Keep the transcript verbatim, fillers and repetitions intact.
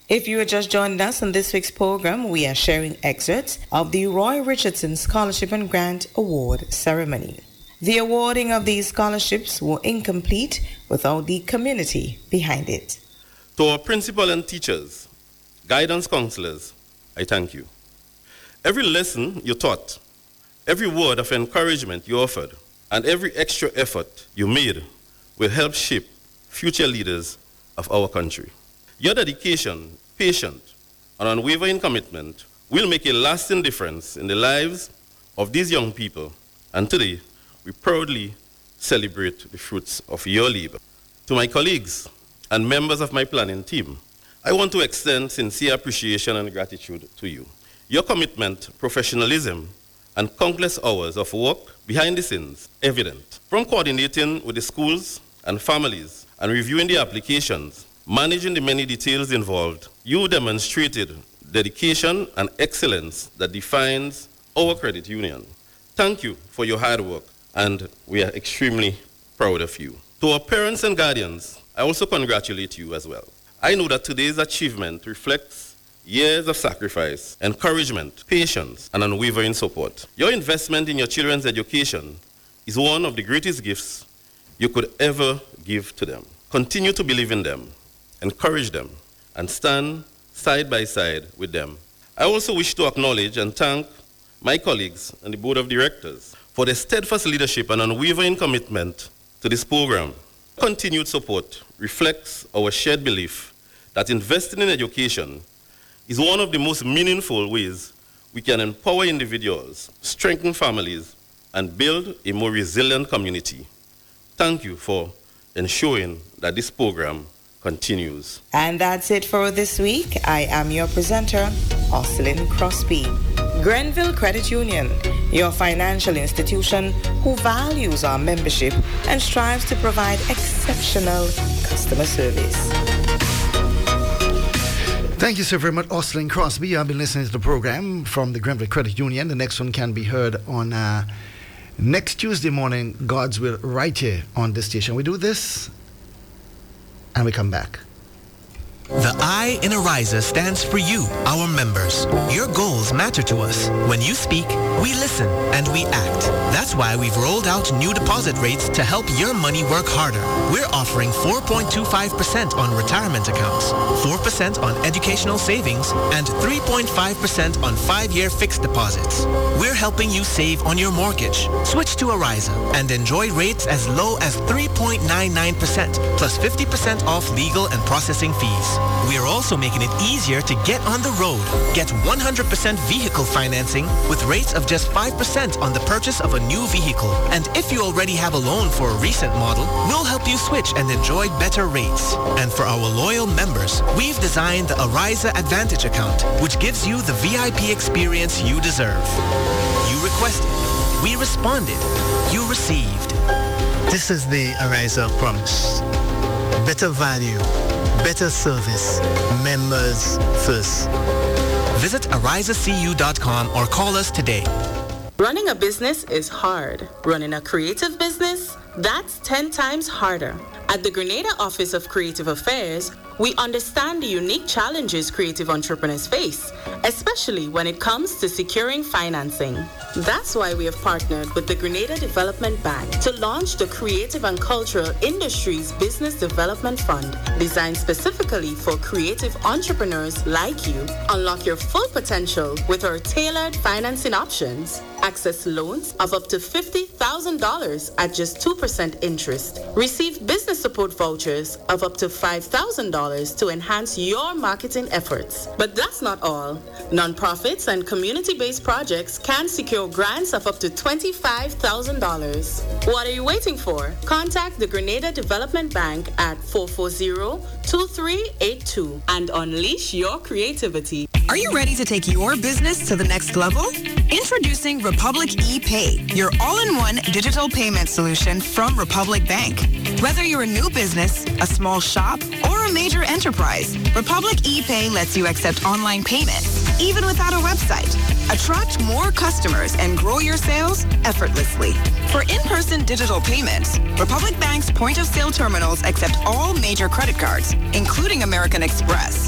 If you are just joining us on this week's program, we are sharing excerpts of the Roy Richardson Scholarship and Grant Award ceremony. The awarding of these scholarships were incomplete without the community behind it. To our principal and teachers, guidance counselors, I thank you. Every lesson you taught, every word of encouragement you offered, and every extra effort you made will help shape future leaders of our country. Your dedication, patience, and unwavering commitment will make a lasting difference in the lives of these young people, and today we proudly celebrate the fruits of your labor. To my colleagues and members of my planning team, I want to extend sincere appreciation and gratitude to you. Your commitment, professionalism, and countless hours of work behind the scenes evident. From coordinating with the schools and families and reviewing the applications, managing the many details involved, you demonstrated dedication and excellence that defines our credit union. Thank you for your hard work, and we are extremely proud of you. To our parents and guardians, I also congratulate you as well. I know that today's achievement reflects years of sacrifice, encouragement, patience, and unwavering support. Your investment in your children's education is one of the greatest gifts you could ever give to them. Continue to believe in them, encourage them, and stand side by side with them. I also wish to acknowledge and thank my colleagues and the board of directors for their steadfast leadership and unwavering commitment to this program. Continued support reflects our shared belief that investing in education is one of the most meaningful ways we can empower individuals, strengthen families, and build a more resilient community. Thank you for ensuring that this program continues. And that's it for this week. I am your presenter, Ocelyn Crosby. Grenville Credit Union, your financial institution who values our membership and strives to provide exceptional customer service. Thank you so very much, Ocelyn Crosby. I've been listening to the program from the Grenville Credit Union. The next one can be heard on uh, next Tuesday morning, God's will, right here on this station. We do this and we come back. The I in Ariza stands for you, our members. Your goals matter to us. When you speak, we listen and we act. That's why we've rolled out new deposit rates to help your money work harder. We're offering four point two five percent on retirement accounts, four percent on educational savings, and three point five percent on five-year fixed deposits. We're helping you save on your mortgage. Switch to Ariza and enjoy rates as low as three point nine nine percent plus fifty percent off legal and processing fees. We are also making it easier to get on the road. Get one hundred percent vehicle financing with rates of just five percent on the purchase of a new vehicle. And if you already have a loan for a recent model, we'll help you switch and enjoy better rates. And for our loyal members, we've designed the Ariza Advantage account, which gives you the V I P experience you deserve. You requested, we responded, you received. This is the Ariza promise. Better value, better service, members first. Visit ariza c u dot com or call us today. Running a business is hard. Running a creative business, that's ten times harder. At the Grenada Office of Creative Affairs, we understand the unique challenges creative entrepreneurs face, especially when it comes to securing financing. That's why we have partnered with the Grenada Development Bank to launch the Creative and Cultural Industries Business Development Fund, designed specifically for creative entrepreneurs like you. Unlock your full potential with our tailored financing options. Access loans of up to fifty thousand dollars at just two percent interest. Receive business support vouchers of up to five thousand dollars to enhance your marketing efforts. But that's not all. Nonprofits and community-based projects can secure grants of up to twenty-five thousand dollars. What are you waiting for? Contact the Grenada Development Bank at four four zero, two three eight two and unleash your creativity. Are you ready to take your business to the next level? Introducing Republic ePay, your all-in-one digital payment solution from Republic Bank. Whether you're a new business, a small shop, or a major enterprise, Republic ePay lets you accept online payments, even without a website. Attract more customers and grow your sales effortlessly. For in-person digital payments, Republic Bank's point-of-sale terminals accept all major credit cards, including American Express.